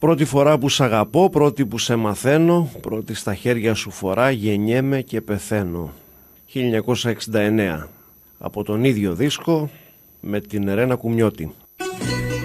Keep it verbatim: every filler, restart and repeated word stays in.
Πρώτη φορά που σ' αγαπώ, πρώτη που σε μαθαίνω, πρώτη στα χέρια σου φορά, γεννιέμαι και πεθαίνω. χίλια εννιακόσια εξήντα εννέα, από τον ίδιο δίσκο με την Ρένα Κουμιώτη.